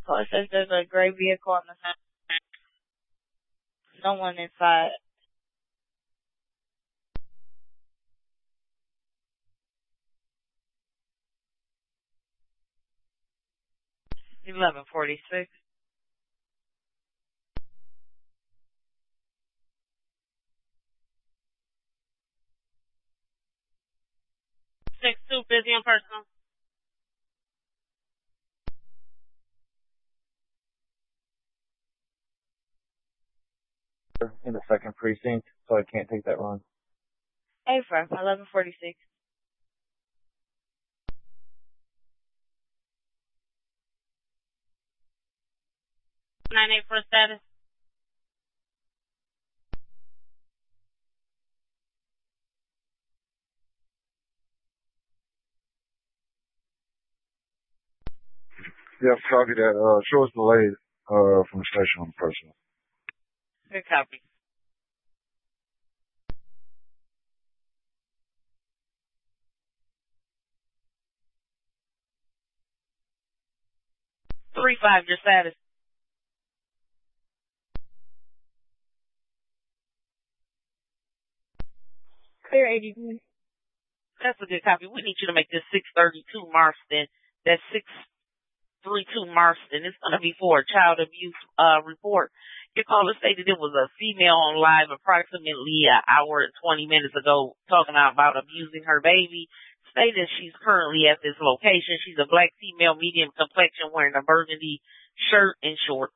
So it says there's a gray vehicle on the side. No one inside. $11.46. 6-2, busy and personal. In the second precinct, so I can't take that run. Affirm, 1146. Nine eight for status. Yeah, copy that. Show us delayed from the station on the personal. Good copy. Three five, your status. Clear 80. That's a good copy. We need you to make this 632 Marston. That's 632 Marston. It's going to be for a child abuse report. Your caller stated it was a female on live approximately an hour and 20 minutes ago talking about abusing her baby. Stated she's currently at this location. She's a black female, medium complexion, wearing a burgundy shirt and shorts.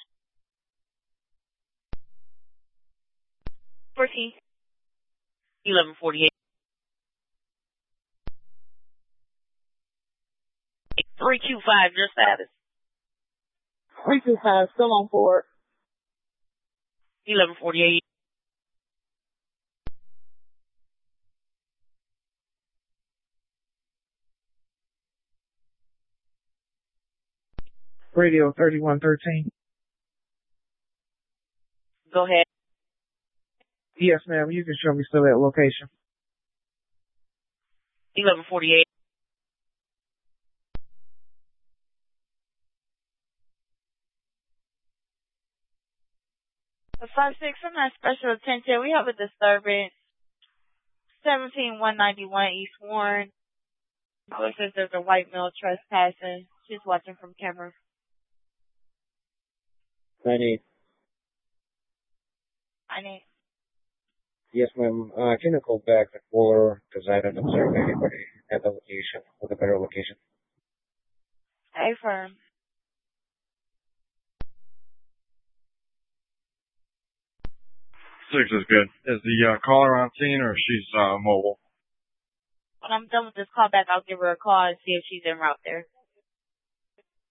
14. 11:48. 325, your status. 325, still on board. 11:48. Radio 3113. Go ahead. Yes, ma'am. You can show me still at location. 11:48. The 5-6 from that special attention. We have a disturbance. 17191 East Warren. Caller says there's a white male trespassing. She's watching from camera. 98. Yes, ma'am. Can you call back the caller because I don't observe anybody at the location with a better location. Affirm. 6 is good. Is the caller on scene or she's mobile? When I'm done with this call back, I'll give her a call and see if she's en route there.